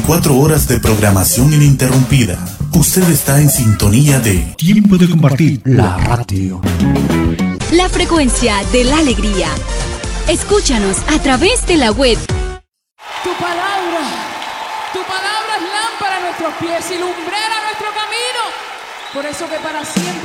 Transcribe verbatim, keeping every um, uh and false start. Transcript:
veinticuatro horas de programación ininterrumpida. Usted está en sintonía de Tiempo de Compartir, la radio. La frecuencia de la alegría. Escúchanos a través de la web. Tu palabra, tu palabra es lámpara a nuestros pies y lumbrera a nuestro camino. Por eso que para siempre